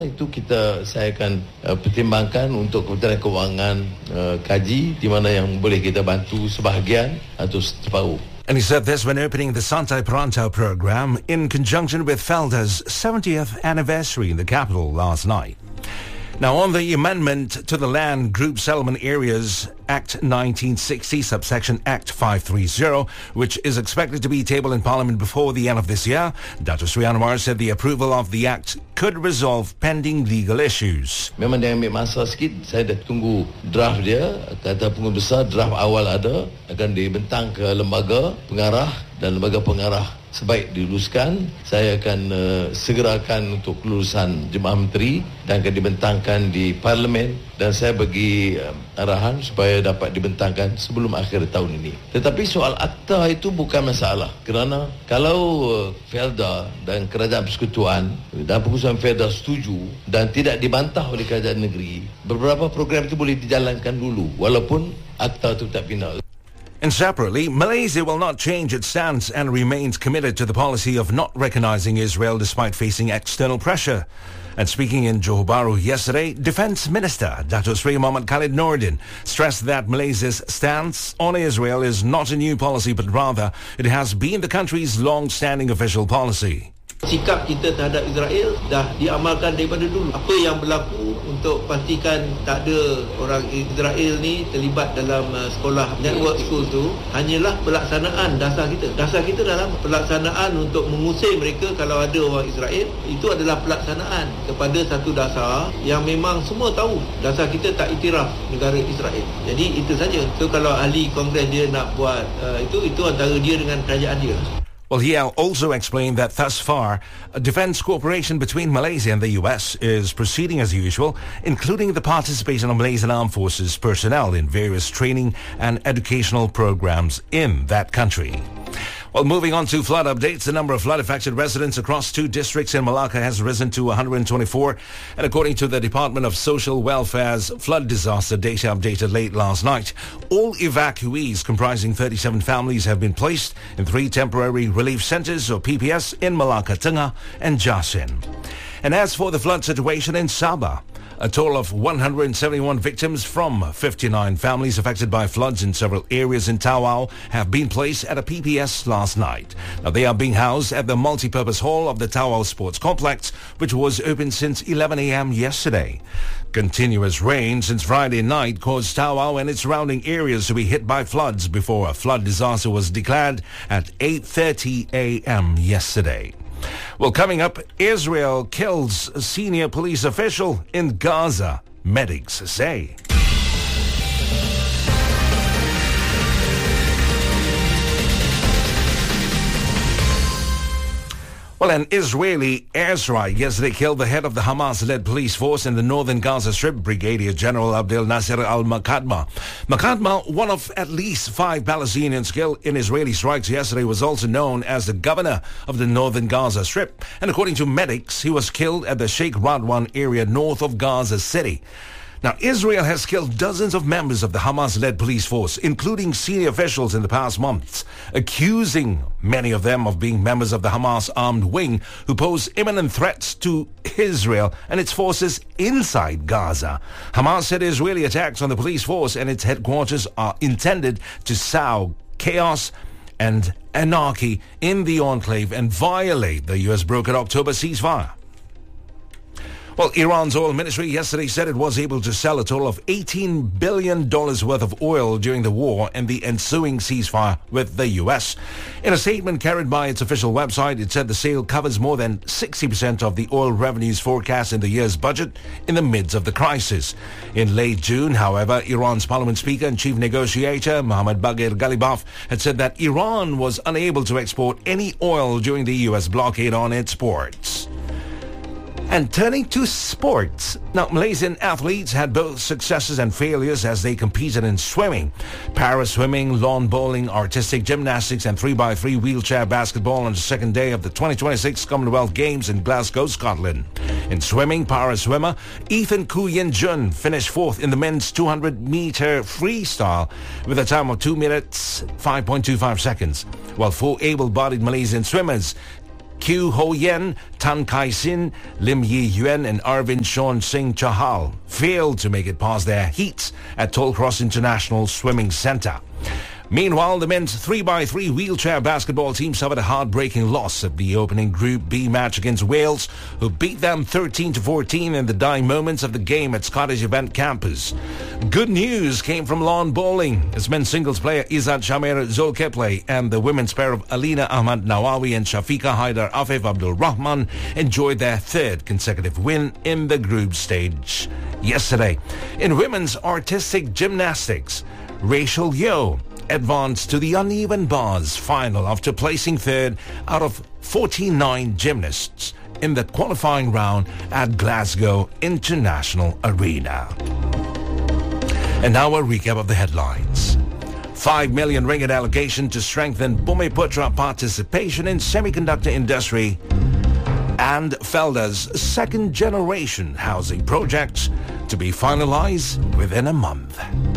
Itu saya akan pertimbangkan untuk Kementerian Kewangan kaji di mana yang boleh kita bantu sebahagian atau separuh. And he said this when opening the Santai Perantau program in conjunction with Felda's 70th anniversary in the capital last night. Now, on the amendment to the Land Group Settlement Areas Act 1960, subsection Act 530, which is expected to be tabled in Parliament before the end of this year, Dato' Sri Anwar said the approval of the Act could resolve pending legal issues. Memang dia ambil masa sikit, saya dah tunggu draft dia, kata pengurus besar, draft awal ada, akan dibentang ke lembaga pengarah dan lembaga pengarah sebaik diluluskan. Saya akan segerakan untuk kelulusan Jemaah Menteri dan akan dibentangkan di Parlimen, dan saya bagi arahan supaya dapat dibentangkan sebelum akhir tahun ini. Tetapi soal akta itu bukan masalah, kerana kalau Felda dan Kerajaan Persekutuan dan pengurusan Felda setuju dan tidak dibantah oleh Kerajaan Negeri, beberapa program itu boleh dijalankan dulu walaupun akta itu tak final. And separately, Malaysia will not change its stance and remains committed to the policy of not recognizing Israel despite facing external pressure. And speaking in Johor Bahru yesterday, Defence Minister Dato' Sri Muhammad Khalid Nordin stressed that Malaysia's stance on Israel is not a new policy, but rather it has been the country's long-standing official policy. Sikap kita terhadap Israel dah diamalkan daripada dulu. Apa yang berlaku untuk pastikan tak ada orang Israel ni terlibat dalam sekolah network school tu hanyalah pelaksanaan dasar kita. Dasar kita dalam pelaksanaan untuk mengusir mereka kalau ada orang Israel. Itu adalah pelaksanaan kepada satu dasar yang memang semua tahu. Dasar kita tak iktiraf negara Israel. Jadi itu saja. So kalau ahli Kongres dia nak buat itu antara dia dengan kerajaan dia. Well, he also explained that thus far, a defense cooperation between Malaysia and the US is proceeding as usual, including the participation of Malaysian Armed Forces personnel in various training and educational programs in that country. Well, moving on to flood updates, the number of flood-affected residents across 2 districts in Malacca has risen to 124. And according to the Department of Social Welfare's flood disaster data updated late last night, all evacuees comprising 37 families have been placed in 3 temporary relief centres, or PPS, in Malacca, Tengah and Jasin. And as for the flood situation in Sabah, a total of 171 victims from 59 families affected by floods in several areas in Tawau have been placed at a PPS last night. Now, they are being housed at the multi-purpose hall of the Tawau Sports Complex, which was open since 11 a.m. yesterday. Continuous rain since Friday night caused Tawau and its surrounding areas to be hit by floods before a flood disaster was declared at 8:30 a.m. yesterday. Well, coming up, Israel kills a senior police official in Gaza, medics say. Well, an Israeli airstrike yesterday killed the head of the Hamas-led police force in the northern Gaza Strip, Brigadier General Abdel Nasser al-Makadma. Makadma, one of at least 5 Palestinians killed in Israeli strikes yesterday, was also known as the governor of the northern Gaza Strip. And according to medics, he was killed at the Sheikh Radwan area north of Gaza City. Now, Israel has killed dozens of members of the Hamas-led police force, including senior officials in the past months, accusing many of them of being members of the Hamas armed wing who pose imminent threats to Israel and its forces inside Gaza. Hamas said Israeli attacks on the police force and its headquarters are intended to sow chaos and anarchy in the enclave and violate the U.S. brokered October ceasefire. Well, Iran's oil ministry yesterday said it was able to sell a total of $18 billion worth of oil during the war and the ensuing ceasefire with the U.S. In a statement carried by its official website, it said the sale covers more than 60% of the oil revenues forecast in the year's budget in the midst of the crisis. In late June, however, Iran's parliament speaker and chief negotiator, Mohammad Baghir Ghalibaf, had said that Iran was unable to export any oil during the U.S. blockade on its ports. And turning to sports. Now, Malaysian athletes had both successes and failures as they competed in swimming, para swimming, lawn bowling, artistic gymnastics, and 3x3 wheelchair basketball on the second day of the 2026 Commonwealth Games in Glasgow, Scotland. In swimming, para swimmer Ethan Koo Yin Jun finished 4th in the men's 200-meter freestyle with a time of 2 minutes, 5.25 seconds, while 4 able-bodied Malaysian swimmers Q Ho Yen, Tan Kai Sin, Lim Yi Yuan and Arvind Sean Singh Chahal failed to make it past their heats at Tollcross International Swimming Centre. Meanwhile, the men's 3x3 wheelchair basketball team suffered a heartbreaking loss at the opening Group B match against Wales, who beat them 13-14 in the dying moments of the game at Scottish Event Campus. Good news came from lawn bowling, as men's singles player Izzat Shamir Zulkifli and the women's pair of Alina Ahmad Nawawi and Shafiqa Haidar Afif Abdul Rahman enjoyed their third consecutive win in the group stage yesterday. In women's artistic gymnastics, Rachel Yeoh advanced to the uneven bars final after placing third out of 49 gymnasts in the qualifying round at Glasgow International Arena. And now a recap of the headlines. 5 million ringgit allocation to strengthen Bumiputra participation in semiconductor industry, and Felda's second generation housing projects to be finalized within a month.